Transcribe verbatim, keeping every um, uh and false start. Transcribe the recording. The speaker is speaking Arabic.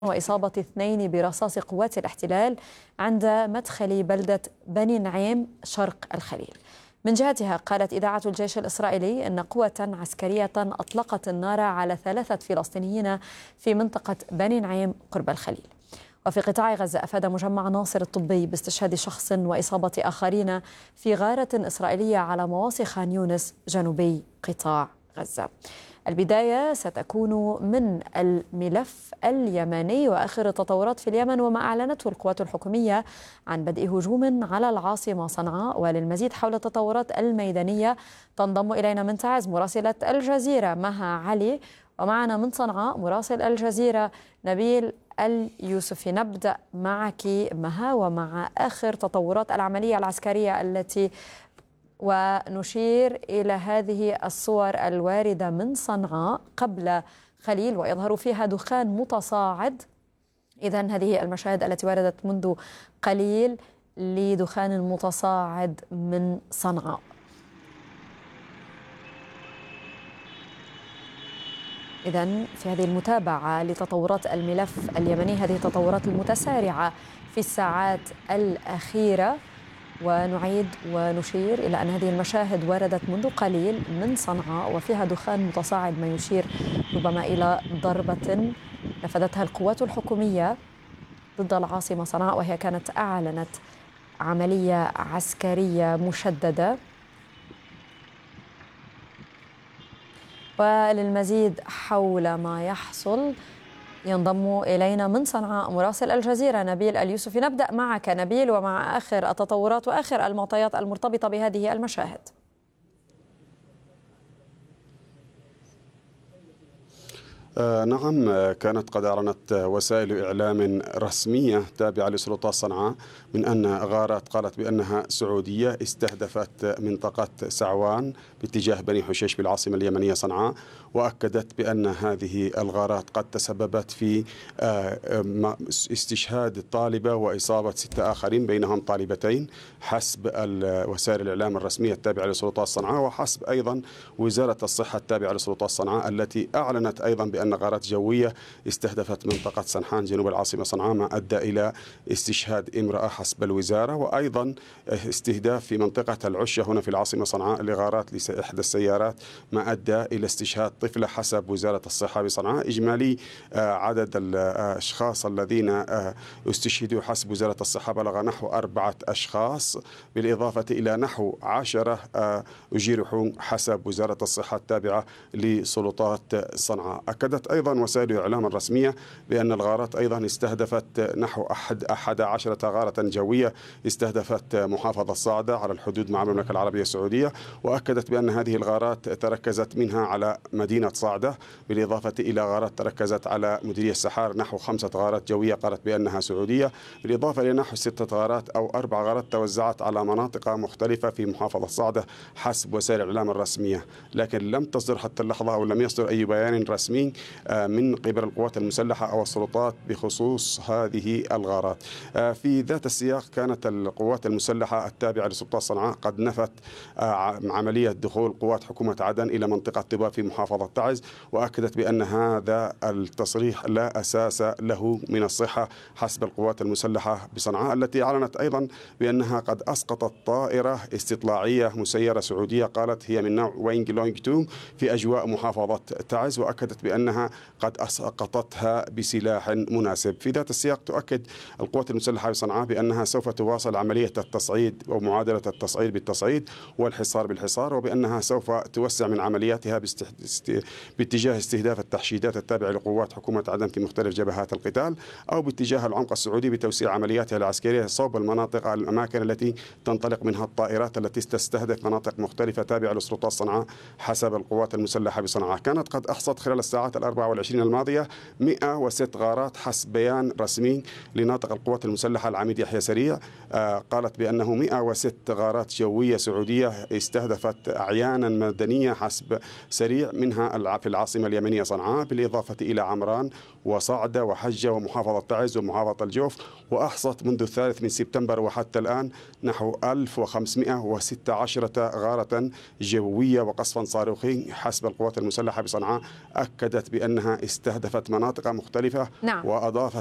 وإصابة اثنين برصاص قوات الاحتلال عند مدخل بلدة بني نعيم شرق الخليل. من جهتها قالت إذاعة الجيش الإسرائيلي أن قوة عسكرية أطلقت النار على ثلاثة فلسطينيين في منطقة بني نعيم قرب الخليل. وفي قطاع غزة أفاد مجمع ناصر الطبي باستشهاد شخص وإصابة آخرين في غارة إسرائيلية على مواصي خان يونس جنوبي قطاع غزة. البداية ستكون من الملف اليمني وآخر التطورات في اليمن وما أعلنته القوات الحكومية عن بدء هجوم على العاصمة صنعاء. وللمزيد حول التطورات الميدانية تنضم إلينا من تعز مراسلة الجزيرة مها علي، ومعنا من صنعاء مراسل الجزيرة نبيل اليوسفي. نبدأ معك مها ومع آخر تطورات العملية العسكرية التي ونشير إلى هذه الصور الواردة من صنعاء قبل خليل ويظهر فيها دخان متصاعد. إذن هذه المشاهد التي وردت منذ قليل لدخان متصاعد من صنعاء. إذن في هذه المتابعة لتطورات الملف اليمني، هذه التطورات المتسارعة في الساعات الأخيرة، ونعيد ونشير إلى أن هذه المشاهد وردت منذ قليل من صنعاء وفيها دخان متصاعد، ما يشير ربما إلى ضربة نفذتها القوات الحكومية ضد العاصمة صنعاء، وهي كانت أعلنت عملية عسكرية مشددة. وللمزيد حول ما يحصل ينضم إلينا من صنعاء مراسل الجزيرة نبيل اليوسفي. نبدأ معك نبيل ومع آخر التطورات وآخر المعطيات المرتبطة بهذه المشاهد. آه نعم، كانت قد أعلنت وسائل إعلام رسمية تابعة لسلطات صنعاء من أن غارات قالت بأنها سعودية استهدفت منطقة سعوان باتجاه بني حشيش بالعاصمة اليمنية صنعاء، وأكدت بأن هذه الغارات قد تسببت في آه استشهاد طالبة وإصابة ستة آخرين بينهم طالبتين حسب وسائل الإعلام الرسمية التابعة لسلطات صنعاء، وحسب أيضا وزارة الصحة التابعة لسلطات صنعاء التي أعلنت أيضا بأن غارات جوية استهدفت منطقة سنحان جنوب العاصمة صنعاء، ما أدى إلى استشهاد امرأة حسب الوزارة، وأيضا استهداف في منطقة العشة هنا في العاصمة صنعاء لغارات لإحدى السيارات، ما أدى إلى استشهاد طفلة حسب وزارة الصحة بصنعاء. إجمالي عدد الأشخاص الذين استشهدوا حسب وزارة الصحة بلغ نحو أربعة أشخاص، بالإضافة إلى نحو عشرة جرحوا حسب وزارة الصحة التابعة لسلطات صنعاء. أكدت أيضا وسائل الإعلام الرسمية بأن الغارات أيضا استهدفت نحو أحد أحد عشرة غارة جوية استهدفت محافظة صعدة على الحدود مع المملكة العربية السعودية، وأكدت بأن هذه الغارات تركزت منها على مدينة صعدة، بالإضافة إلى غارات تركزت على مديرية السحار نحو خمسة غارات جوية قالت بأنها سعودية، بالإضافة إلى نحو ستة غارات أو أربع غارات توزعت على مناطق مختلفة في محافظة صعدة حسب وسائل الإعلام الرسمية، لكن لم تصدر حتى اللحظة أو لم يصدر أي بيان رسمي من قبل القوات المسلحة أو السلطات بخصوص هذه الغارات. في ذات السياق كانت القوات المسلحة التابعة لسلطات صنعاء قد نفت عملية دخول قوات حكومة عدن إلى منطقة طبا في محافظة تعز، وأكدت بأن هذا التصريح لا أساس له من الصحة حسب القوات المسلحة بصنعاء، التي أعلنت أيضا بأنها قد أسقطت طائرة استطلاعية مسيرة سعودية قالت هي من نوع وينج لونج تو في أجواء محافظة تعز، وأكدت بأنها قد أسقطتها بسلاح مناسب. في ذات السياق تؤكد القوات المسلحة بصنعاء بأنها سوف تواصل عملية التصعيد أو معادلة التصعيد بالتصعيد والحصار بالحصار، وبأنها سوف توسع من عملياتها باست... باتجاه استهداف التحشيدات التابعة لقوات حكومة عدن في مختلف جبهات القتال، أو باتجاه العمق السعودي بتوسيع عملياتها العسكرية صوب المناطق الأماكن التي تنطلق منها الطائرات التي تستهدف مناطق مختلفة تابعة لسلطات صنعاء حسب القوات المسلحة بصنعاء. كانت قد أحصت خلال الساعات الأربع والعشرين الماضية مئة وست غارات حسب بيان رسمي لناطق القوات المسلحة العميد يحيى سريع، آه قالت بأنه مئة وست غارات جوية سعودية استهدفت أعيانا مدنية حسب سريع، منها في العاصمة اليمنية صنعاء بالإضافة إلى عمران وصعدة وحجة ومحافظة تعز ومحافظة الجوف، وأحصت منذ الثالث من سبتمبر وحتى الآن نحو ألف وخمسمئة وستة عشر غارة جوية وقصفا صاروخي حسب القوات المسلحة بصنعاء. أكدت بأنها استهدفت مناطق مختلفة. نعم. وأضافت